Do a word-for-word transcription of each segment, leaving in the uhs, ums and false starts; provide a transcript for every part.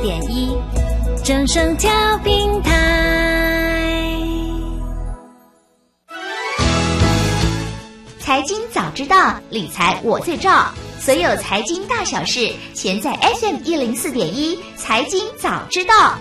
点一，正声调频台。 财经早知道，理财我最照。所有财经大小事，全在 F M 一零四点一财经早知道。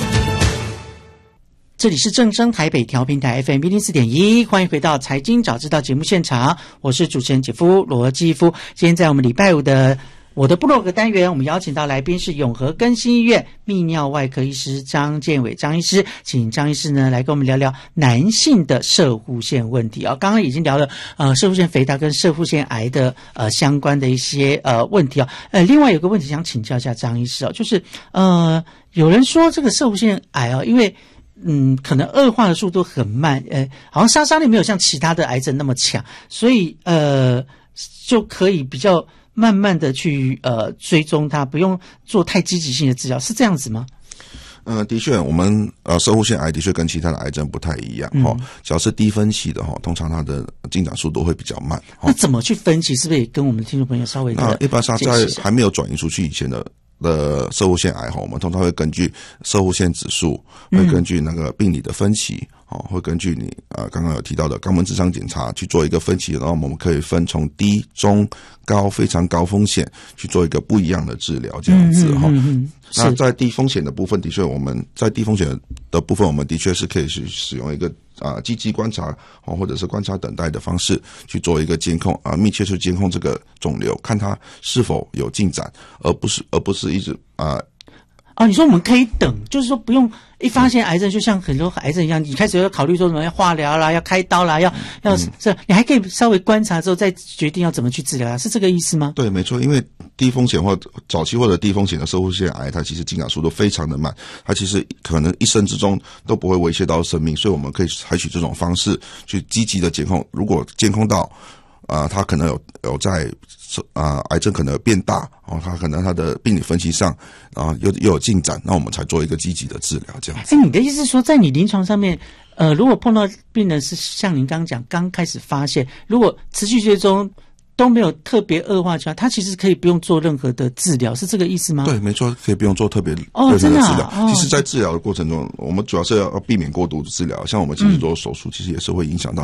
这里是正声台北调频台 F M 一零四点一，欢迎回到财经早知道节目现场，我是主持人姐夫罗基夫。今天在我们礼拜五的我的部落格单元，我们邀请到来宾是永和更新医院泌尿外科医师张建伟张医师，请张医师呢来跟我们聊聊男性的攝護腺问题啊、哦。刚刚已经聊了呃攝護腺肥大跟攝護腺癌的呃相关的一些呃问题啊、哦。呃，另外有个问题想请教一下张医师哦，就是呃有人说这个攝護腺癌哦，因为嗯，可能恶化的速度很慢，呃，好像杀伤力没有像其他的癌症那么强，所以呃就可以比较慢慢的去呃追踪它，不用做太积极性的治疗，是这样子吗？ 呃，的确，我们呃，攝護腺癌的确跟其他的癌症不太一样哈、嗯。只要是低分期的哈，通常它的进展速度会比较慢。 那怎么去分期？是不是也跟我们听众朋友稍微的？ 那一般上在还没有转移出去以前的的攝護腺癌哈，我们通常会根据攝護腺指数，会根据那个病理的分期。嗯哦，会根据你呃刚刚有提到的肛门直肠检查去做一个分期，然后我们可以分从低、中、高非常高风险去做一个不一样的治疗，这样子哈、嗯嗯嗯。那在低风险的部分，的确我们在低风险的部分，我们的确是可以去使用一个啊积极观察哦，或者是观察等待的方式去做一个监控啊，密切去监控这个肿瘤，看它是否有进展，而不是而不是一直啊。 哦，你说我们可以等，就是说不用一发现癌症，就像很多癌症一样，你开始要考虑说什么要化疗啦，要开刀啦，要要这、嗯，你还可以稍微观察之后再决定要怎么去治疗啊，是这个意思吗？ 对，没错，因为低风险或早期或者低风险的攝護腺癌，它其实进展速度非常的慢，它其实可能一生之中都不会威胁到生命，所以我们可以采取这种方式去积极的监控，如果监控到啊、呃，它可能有有在啊、呃，癌症可能有变大哦，它可能它的病理分析上啊、呃、又又有进展，那我们才做一个积极的治疗，这样子。 哎，你的意思是说，在你临床上面，呃，如果碰到病人是像您刚刚讲，刚开始发现，如果持续追踪都没有特别恶化情况，他其实可以不用做任何的治疗，是这个意思吗？ 对，没错，可以不用做特别哦， 任何的治疗。 真的啊哦、 其实，在治疗的过程中，我们主要是要避免过度治疗，像我们其实做手术，其实也是会影响到